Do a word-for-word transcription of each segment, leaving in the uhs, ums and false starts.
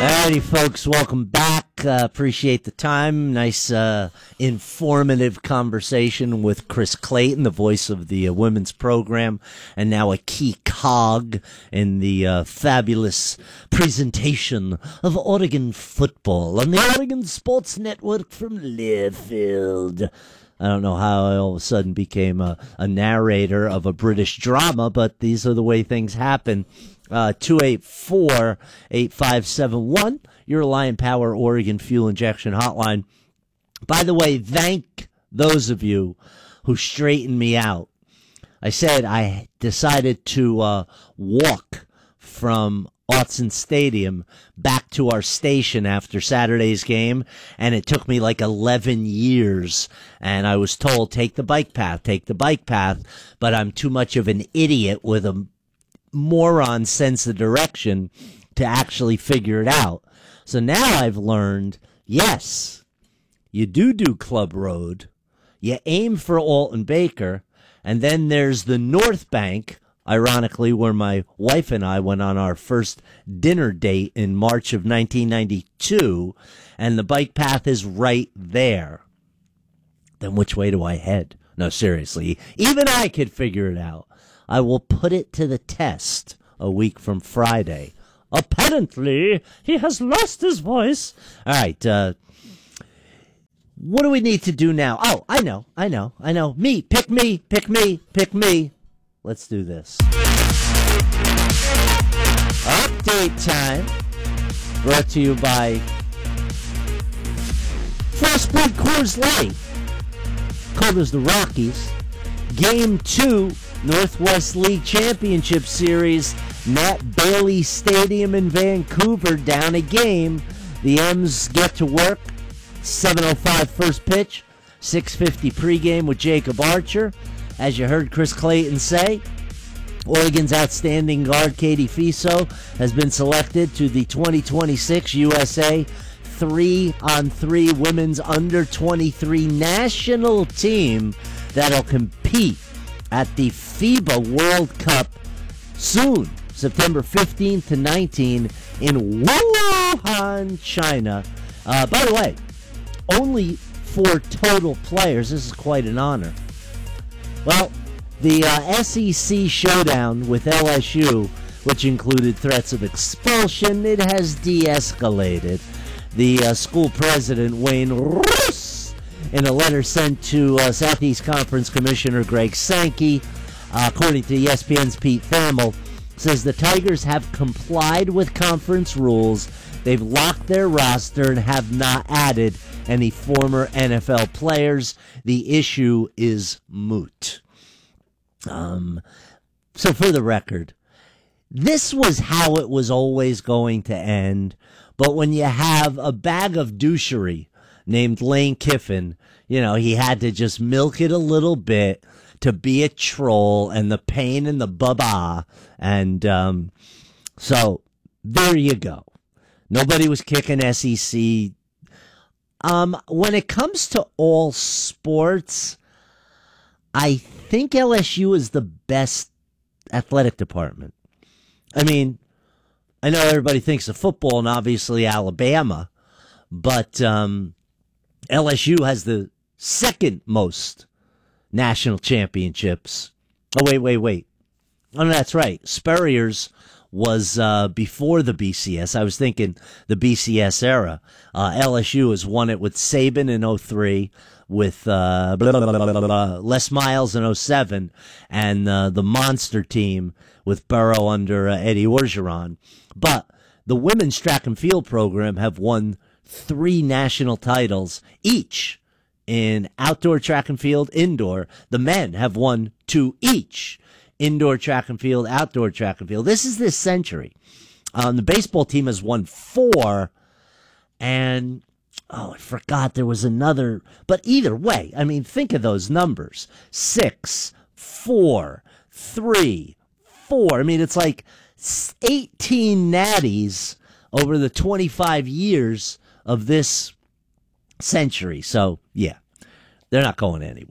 Alrighty, folks, welcome back. Uh, appreciate the time. Nice, uh, informative conversation with Chris Clayton, the voice of the uh, women's program, and now a key cog in the uh, fabulous presentation of Oregon football on the Oregon Sports Network from Learfield. I don't know how I all of a sudden became a, a narrator of a British drama, but these are the way things happen. Uh, two eight four, eight five seven one, your Lion Power Oregon Fuel Injection Hotline. By the way, thank those of you who straightened me out. I said I decided to uh, walk from Autzen Stadium back to our station after Saturday's game, and it took me like eleven years, and I was told, take the bike path, take the bike path, but I'm too much of an idiot with a moron sense of direction to actually figure it out. So now I've learned, yes, you do do Club Road, you aim for Alton Baker, and then there's the North Bank, ironically, where my wife and I went on our first dinner date in March of nineteen ninety-two, and the bike path is right there. Then which way do I head? No, seriously, even I could figure it out. I will put it to the test a week from Friday. Apparently, he has lost his voice. All right, uh, what do we need to do now? Oh, I know, I know, I know. Me, pick me, pick me, pick me. Let's do this. Update time. Brought to you by Frostbite Coors Light. Cold as the Rockies. Game two, Northwest League Championship Series, Matt Bailey Stadium in Vancouver, down a game. The M's get to work. seven oh five first pitch, six fifty pregame with Jacob Archer. As you heard Chris Clayton say, Oregon's outstanding guard Katie Fiso has been selected to the twenty twenty-six U S A three on three women's under twenty-three national team that'll compete at the FIBA World Cup soon, September fifteenth to nineteenth in Wuhan, China. Uh, by the way, only four total players. This is quite an honor. Well, the uh, S E C showdown with L S U, which included threats of expulsion, it has de-escalated. The uh, school president, Wayne Roos, in a letter sent to uh, Southeast Conference Commissioner Greg Sankey, uh, according to E S P N's Pete Thamel, says the Tigers have complied with conference rules. They've locked their roster and have not added any former N F L players. The issue is moot. Um, so for the record, this was how it was always going to end. But when you have a bag of douchery named Lane Kiffin, you know, he had to just milk it a little bit to be a troll and the pain and the baba. And um, so there you go. Nobody was kicking S E C. Um, when it comes to all sports, I think L S U is the best athletic department. I mean, I know everybody thinks of football and obviously Alabama, but um, L S U has the second most national championships. Oh, wait, wait, wait. Oh, no, that's right. Spurrier's was uh, before the B C S. I was thinking the B C S era. Uh, L S U has won it with Saban in oh three, with uh, blah, blah, blah, blah, blah, Les Miles in oh seven, and uh, the monster team with Burrow under uh, Eddie Orgeron. But the women's track and field program have won three national titles each in outdoor track and field, indoor. The men have won two each. Indoor track and field, outdoor track and field. This is this century. Um, the baseball team has won four, and, oh, I forgot there was another. But either way, I mean, think of those numbers. Six, four, three, four. I mean, it's like eighteen natties over the twenty-five years of this century. So, yeah, they're not going anywhere.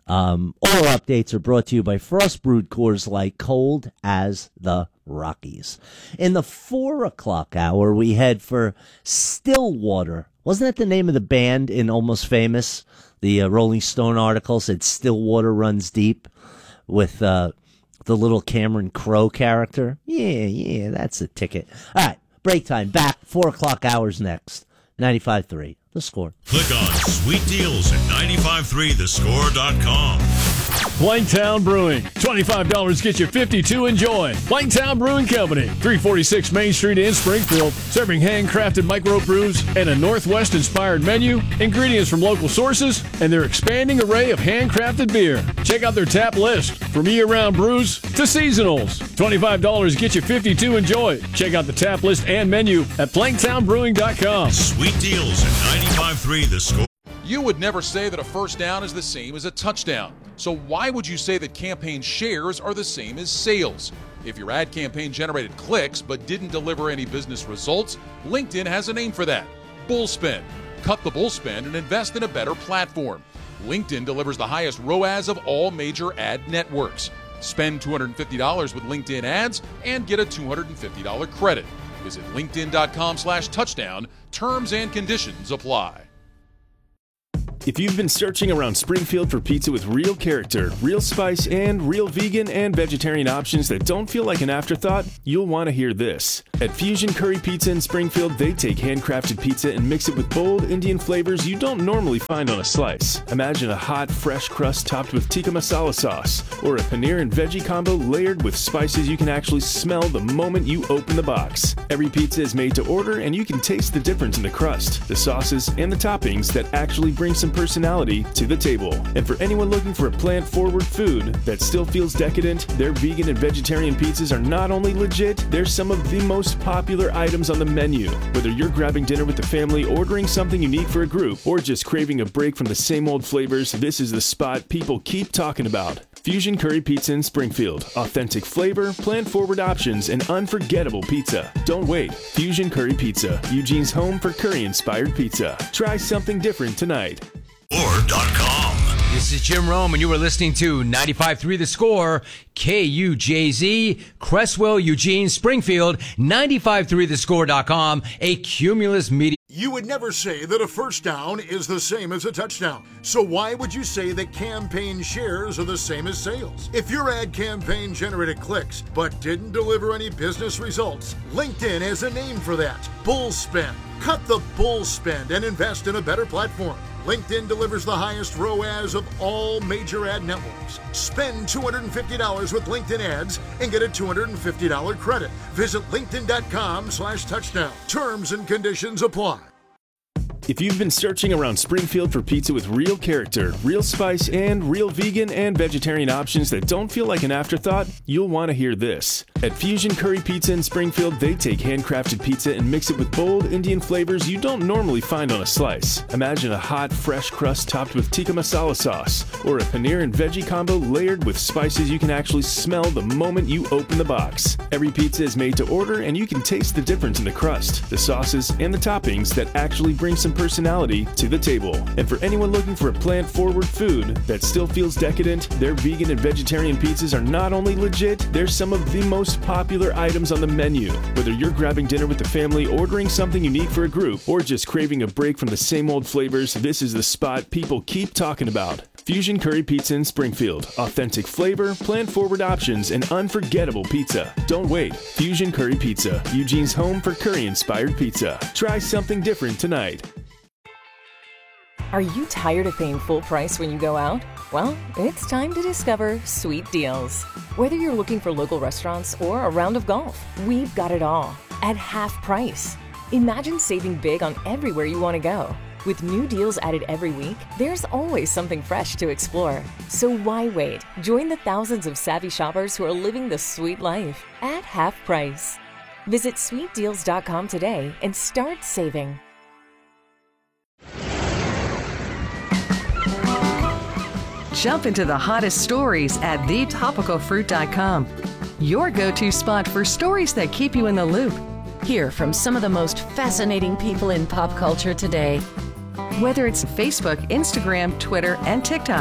Um, all our updates are brought to you by Frost Brewed Coors Light, cold as the Rockies. In the four o'clock hour, we head for Stillwater. Wasn't that the name of the band in Almost Famous? The uh, Rolling Stone article said Stillwater runs deep with uh, the little Cameron Crowe character. Yeah, yeah, that's a ticket. All right, break time. Back, four o'clock hours next. ninety-five three, The Score. Click on Sweet Deals at nine five three the score dot com. Blanktown Brewing. twenty-five dollars gets you fifty-two. Enjoy. Blanktown Brewing Company. three forty-six Main Street in Springfield. Serving handcrafted microbrews and a Northwest-inspired menu, ingredients from local sources, and their expanding array of handcrafted beer. Check out their tap list. From year-round brews to seasonals. twenty-five dollars gets you fifty-two. Enjoy. Check out the tap list and menu at blanktown brewing dot com. Sweet Deals at ninety-five three The Score. You would never say that a first down is the same as a touchdown. So why would you say that campaign shares are the same as sales? If your ad campaign generated clicks but didn't deliver any business results, LinkedIn has a name for that: bull spend. Cut the bull spend and invest in a better platform. LinkedIn delivers the highest R O A S of all major ad networks. Spend two hundred fifty dollars with LinkedIn ads and get a two hundred fifty dollars credit. Visit linkedin dot com slash touchdown. Terms and conditions apply. If you've been searching around Springfield for pizza with real character, real spice, and real vegan and vegetarian options that don't feel like an afterthought, you'll want to hear this. At Fusion Curry Pizza in Springfield, they take handcrafted pizza and mix it with bold Indian flavors you don't normally find on a slice. Imagine a hot, fresh crust topped with tikka masala sauce, or a paneer and veggie combo layered with spices you can actually smell the moment you open the box. Every pizza is made to order, and you can taste the difference in the crust, the sauces, and the toppings that actually bring some personality to the table. And for anyone looking for a plant-forward food that still feels decadent, their vegan and vegetarian pizzas are not only legit, they're some of the most popular items on the menu. Whether you're grabbing dinner with the family, ordering something unique for a group, or just craving a break from the same old flavors, this is the spot people keep talking about. Fusion Curry Pizza in Springfield. Authentic flavor, plan-forward options, and unforgettable pizza. Don't wait. Fusion Curry Pizza, Eugene's home for curry-inspired pizza. Try something different tonight. Score dot com. This is Jim Rome, and you are listening to ninety-five three The Score, K U J Z, Cresswell, Eugene, Springfield, ninety-five three the score dot com, a Cumulus Media. You would never say that a first down is the same as a touchdown. So why would you say that campaign shares are the same as sales? If your ad campaign generated clicks but didn't deliver any business results, LinkedIn has a name for that: bull spend. Cut the bull spend and invest in a better platform. LinkedIn delivers the highest R O A S of all major ad networks. Spend two hundred fifty dollars with LinkedIn ads and get a two hundred fifty dollars credit. Visit linkedin dot com slash touchdown. Terms and conditions apply. If you've been searching around Springfield for pizza with real character, real spice, and real vegan and vegetarian options that don't feel like an afterthought, you'll want to hear this. At Fusion Curry Pizza in Springfield, they take handcrafted pizza and mix it with bold Indian flavors you don't normally find on a slice. Imagine a hot, fresh crust topped with tikka masala sauce, or a paneer and veggie combo layered with spices you can actually smell the moment you open the box. Every pizza is made to order, and you can taste the difference in the crust, the sauces, and the toppings that actually bring some personality to the table. And for anyone looking for a plant-forward food that still feels decadent, their vegan and vegetarian pizzas are not only legit, they're some of the most popular items on the menu. Whether you're grabbing dinner with the family, ordering something unique for a group, or just craving a break from the same old flavors, this is the spot people keep talking about. Fusion Curry Pizza in Springfield. Authentic flavor, plan-forward options, and unforgettable pizza. Don't wait. Fusion Curry Pizza, Eugene's home for curry-inspired pizza. Try something different tonight. Are you tired of paying full price when you go out? Well, it's time to discover Sweet Deals. Whether you're looking for local restaurants or a round of golf, we've got it all at half price. Imagine saving big on everywhere you want to go. With new deals added every week, there's always something fresh to explore. So why wait? Join the thousands of savvy shoppers who are living the sweet life at half price. Visit sweet deals dot com today and start saving. Jump into the hottest stories at the topical fruit dot com. Your go-to spot for stories that keep you in the loop. Hear from some of the most fascinating people in pop culture today. Whether it's Facebook, Instagram, Twitter, and TikTok.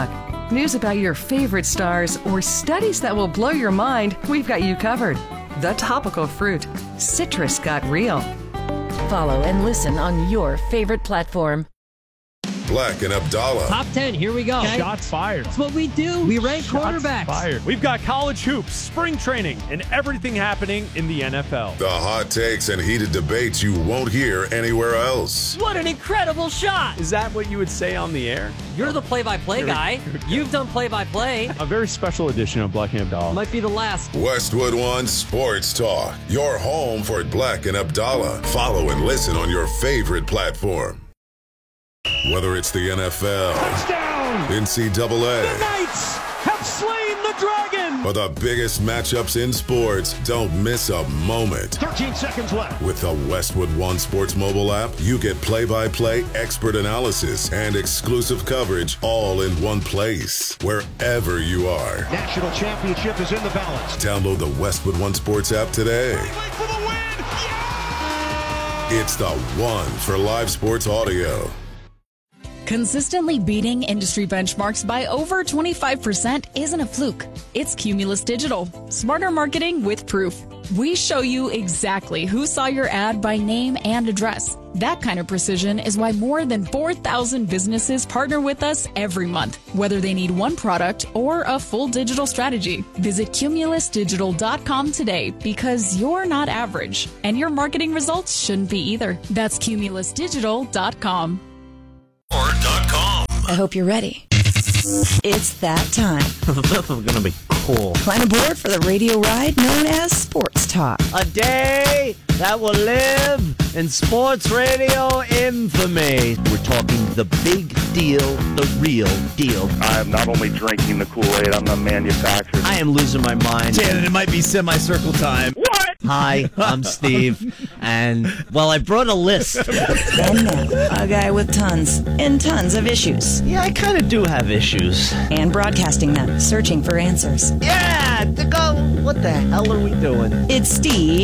news about your favorite stars, or studies that will blow your mind, we've got you covered. The Topical Fruit. Citrus got real. Follow and listen on your favorite platform. Black and Abdallah. Top ten, here we go. Okay. Shots fired. That's what we do. We rank Shots quarterbacks. Fired. We've got college hoops, spring training, and everything happening in the N F L. The hot takes and heated debates you won't hear anywhere else. What an incredible shot. Is that what you would say on the air? You're the play-by-play guy. You've done play-by-play. A very special edition of Black and Abdallah. Might be the last. Westwood One Sports Talk. Your home for Black and Abdallah. Follow and listen on your favorite platform. Whether it's the N F L, touchdown, N C double A, the Knights have slain the dragon, or the biggest matchups in sports, don't miss a moment. thirteen seconds left. With the Westwood One Sports mobile app, you get play-by-play, expert analysis, and exclusive coverage all in one place, wherever you are. National championship is in the balance. Download the Westwood One Sports app today. For the win. Yeah! It's the one for live sports audio. Consistently beating industry benchmarks by over twenty-five percent isn't a fluke. It's Cumulus Digital. Smarter marketing with proof. We show you exactly who saw your ad by name and address. That kind of precision is why more than four thousand businesses partner with us every month, whether they need one product or a full digital strategy. Visit cumulus digital dot com today, because you're not average, and your marketing results shouldn't be either. That's cumulus digital dot com. I hope you're ready. It's that time. This is going to be cool. Climb aboard for the radio ride known as Sports Talk. A day that will live in sports radio infamy. We're talking the big deal, the real deal. I am not only drinking the Kool-Aid, I'm the manufacturer. I am losing my mind. Janet, it might be semicircle time. What? Hi, I'm Steve, and, well, I brought a list. And now, a guy with tons and tons of issues. Yeah, I kind of do have issues. And broadcasting them, searching for answers. Yeah, to go, what the hell are we doing? It's Steve